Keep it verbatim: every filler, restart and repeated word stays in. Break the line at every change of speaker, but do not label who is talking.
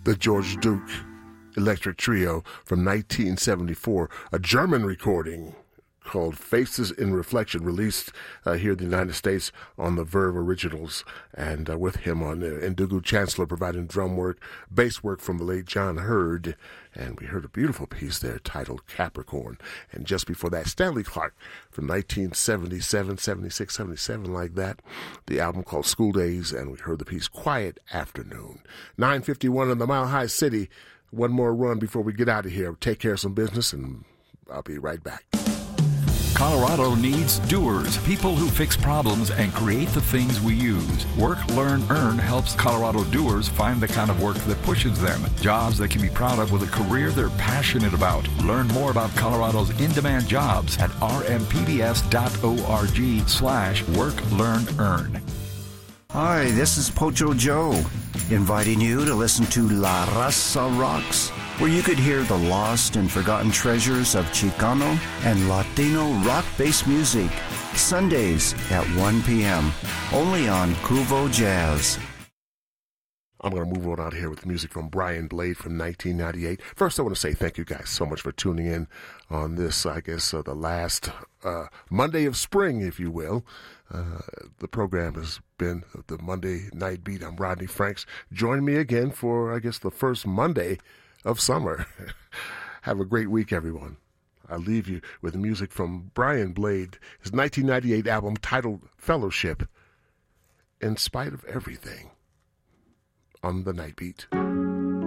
the George Duke Electric Trio from nineteen seventy-four, a German recording called Faces in Reflection, released uh, here in the United States on the Verve Originals, and uh, with him on there, Ndugu Chancellor providing drum work, bass work from the late John Hurd, and we heard a beautiful piece there titled Capricorn. And just before that, Stanley Clarke from nineteen seventy-seven, seventy-six, seventy-seven, like that, the album called School Days, and we heard the piece Quiet Afternoon. nine fifty-one in the Mile High City. One more run before we get out of here. Take care of some business, and I'll be right back.
Colorado needs doers, people who fix problems and create the things we use. Work, Learn, Earn helps Colorado doers find the kind of work that pushes them. Jobs they can be proud of with a career they're passionate about. Learn more about Colorado's in-demand jobs at rmpbs.org slash work, learn, earn.
Hi, this is Pocho Joe, inviting you to listen to La Raza Rocks, where you could hear the lost and forgotten treasures of Chicano and Latino rock-based music, Sundays at one p.m., only on Cuvo Jazz.
I'm going to move on out here with music from Brian Blade from nineteen ninety-eight. First, I want to say thank you guys so much for tuning in on this, I guess, uh, the last uh, Monday of spring, if you will. Uh, the program has been the Monday Night Beat. I'm Rodney Franks. Join me again for, I guess, the first Monday of summer. Have a great week, everyone. I'll leave you with music from Brian Blade, his nineteen ninety-eight album titled Fellowship, In Spite of Everything, on the Night Beat.